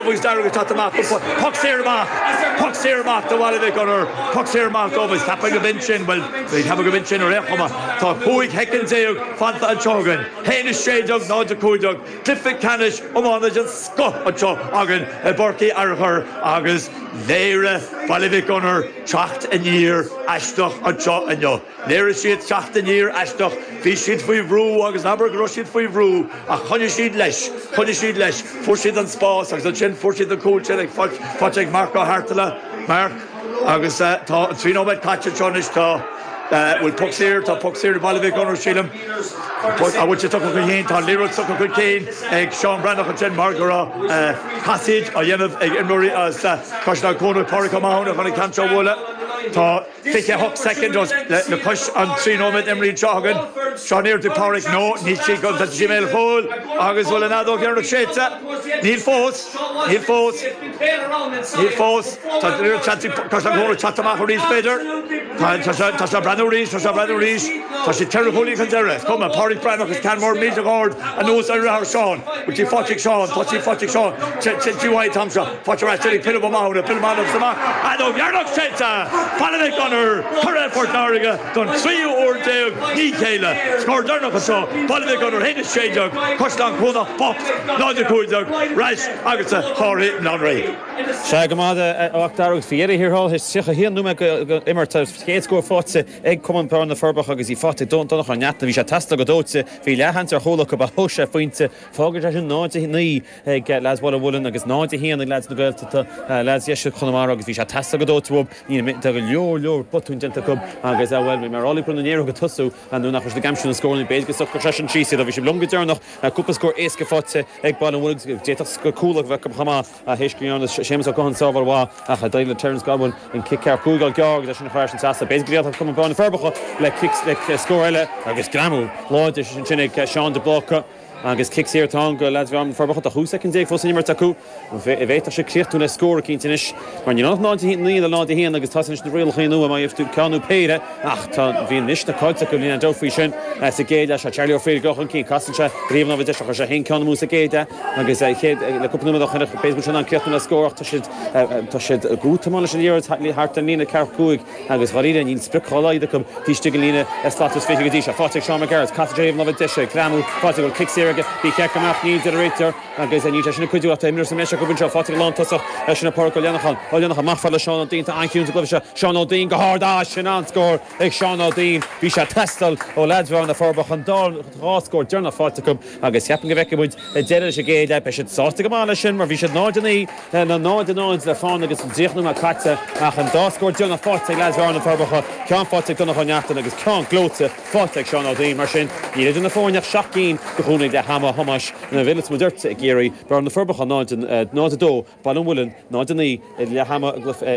Was Darragh at the mark, pucks here mark, the Wallaby Gunner, pucks here mark over, tapping a bench in, well, they'd have a good bench in or Echoma, so Huig Heckenzeug, Fanta and Chogan, Hamish Shadog, Nodja Kuidog, Clifford Canish, Omana just Scott and Chog, Agan, Berkey Archer, Agus, Leire, Wallaby Gunner, Chacht and Year, Ashtoch and Chog and Yo, Leire Sheet, Chacht and Year, Ashtoch, Fishit for Roo, Agus Naberg Rushit for Roo, a Honeyshid Lesh, Fushit and Spas, Agus Forty the coach like Fotchek Marco Hartela Mark Agus Trino met catch Johnnish will pucks here the Ballyvick Gunner Shillam I want you to talk about Kane to Leroy Sucker good Kane Sean Brandock and Jen Margara Passage or Yemev Murray as Koshna Kono Porrico Mahon of the Cancho Woola to take a hook second was the push on Trino met Emery Jogan Sean here to Porrick no Nietzsche comes at Gmail Hole August will another here the shades Neil Foss Koshna Kono Chatamaho Reese Peter Tasha Brandon Reese Tasha terrible you can come on Porrick Brandock is Canmore Major Guard and knows Sean which he Fotchik Sean Chetty White Thompson Fotchik Ratchet Pillow Mahon of Samar I know Yarnock shades Ballyvick Gunner, Fort Norriga, done 3 or 2, Nikela, scored Dernock and so, Ballyvick Gunner, Hamish Shadog, Koshlan Kona, Pop, Nodja Kuidog, Rash, Agatha, Hori, Nonray. Shagamada, Octarug, Fieri here, all his Sicha here, Numek, Immerta, Skates go Fotze, Egg Common Power on the Furbach, as he fought it, don't know on Yat, Visha Tasta Godotze, Vilahans or Holok about Hosha, Finte, Fogage, Nodja, Ni, get lads what a woolen, I guess Nodja here, and the lads the girl to lads Yesha Conamara, Visha Tasta Godotze, Leo, but to Genta Cub, I guess I will be Maroli Pronero Gatusu, and then after the Gamshin scoring basic succession, she said, if you long return, a couple score Eska Fotze, Eggball and Woods, Jetas Cool of Vakama, Hishkion, Shames of Gohan Salva, a Daily Terrence Goblin, and kick our Kugal Gog, the Shin Sassa, basically, I'll come upon the Furbacho, like kicks, like Scorella, I guess Gramu, Lord, Chinik, Sean de Blocker. Agus kicks here tongue lads from for about the 2 seconds for Simmer Taku Veta should clear to the score Kintinish when you're not to hit the lot here and agus touching the real Hino I have to Kanu Pere ach ta vi nicht der Kreuz Kulina Dofischen as a gate as Charlie O'Fear go on King Castle even of the Shaka Hin Kanu Musagate agus I hit the couple of the Facebook on Kirtan score to should good to manage the years hard to Nina Karkuig agus Varida in Spikola the come Tishtigalina as status figure Disha Fatik Sean McGarrett Castle even of the Disha Kramu Fatik kicks here Be careful, Mark needs the director. I guess I need to could do at time. There's a measure of Fatik Lantos, Ashina Porco Yanachan, Olyanaka Mafala, Sean O'Dean to Anki to Glovisha, Sean O'Dean, Gahard, Shinan score, Sean O'Dean, Bisha Testel, or lads around the Forbach and Dawn, score, Journal Fatikum. I guess Yapping Vecca would a Dennis again, I should sauce to Gamalation, or we should not deny, and not deny the phone against Zirnum Katza, and Dawn scored Journal Fatik, lads around the Forbach, can't Fatik Donahon Yatan, I guess can't gloat to Fatik, Sean O'Dean, Marshin, you did in the phone, Shakin, the Huni, the Hammer, Homash, and a village Mudert, Gary, Burn the Furbach, not a do, Ballon Woolen, not a knee, Hammer,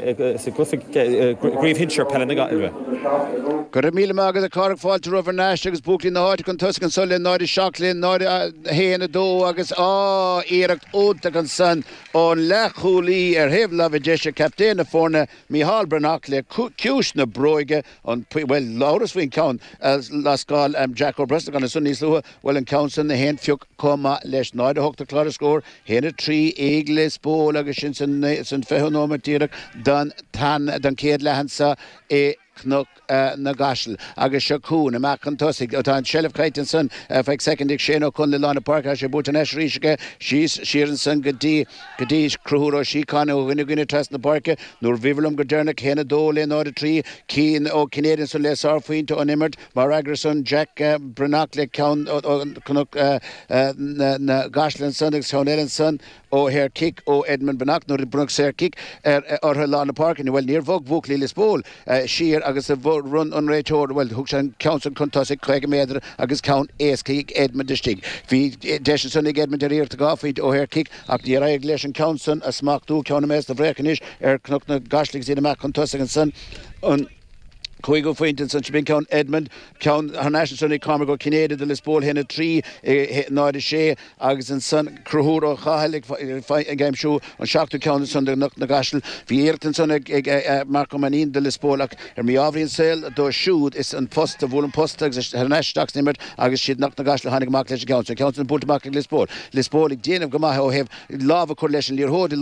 Grieve Hincher, Pelanaga. Got a meal mag the Cork fall to Rover Nash, agus booked in the Horticon Tuscan Sully, Nodi Shocklin, Nodi Hay and a do, agus Eric Otakan son, on Lachuli, Hevla Vijesha, Captain of Forna, Mihal Bernakle, Kushna Broige, on well, Laurus Wing Count, as Lascal, Jack O'Brustic on a Sunday Slua, well in Council, the Hen Fiuk, Coma, Lesh, Nodi Hook the Clara score, Hen a tree, Eglis, Bo, Lagashin, St. Fehonoma, Tirak, Dan Tan, Dan Ked Lahansa, Knock Nagashel, agus Shakun, a Macan Tussig, Otan Shelf Kaitinson, Fake Second Dick Shano Kunlilana Park, Ashabutan Eshrishka, she's Sheeranson, Gadish, Kruhuro, Shikano, Winugina Trust in the Park, Nur Vivalum Gaderna, Kena Dole, Nord Tree, Keen, O Canadian Soles Arfuin to Unimmert, Maragerson, Jack Brenakle, Count, Gashland Sundax, Honellan Son, O Hair Kick, O Edmund Benak, Nur Brooks Hair Kick, or Helena Park, and well near Vogue, Vogue Lilis Bowl, Sheer, agus a run on Rachel, well, Hookshan Council Contossic, Craig Mader, agus Count Ace Kick, Edmund District. Fi Deshin Sunday Edmund Deer to go, feed O'Hare Kick, up the Regulation Council, a smack do, Count Mess, the Vrekanish, Knukna Gashlik, Zinamak, Contossic and Son, on Chuig faointin san bin count Edmund count National Sunny Comer go Canada de Lisbol hena 3 náide sé agus an san Cruhúr chaig game show an seachú count sun na gasel Vierten son Marco Manin de Lisbolach mi avrin sel do shoot is an post of an post Nationals nimmer agus si nach na gasel hannig mak count count an Bultmark Lisbol ig déanam go ma have lava correlation lir